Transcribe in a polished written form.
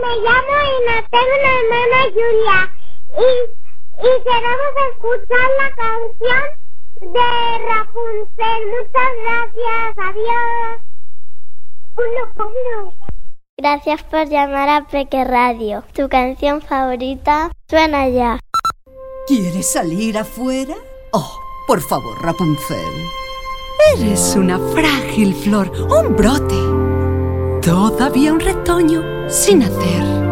me llamo Ina, tengo una hermana Julia y queremos escuchar la canción de Rapunzel. Muchas gracias, adiós. Uno. Gracias por llamar a Peque Radio. Tu canción favorita suena ya. ¿Quieres salir afuera? Oh, por favor, Rapunzel. Eres una frágil flor, un brote. Todavía un retoño sin hacer.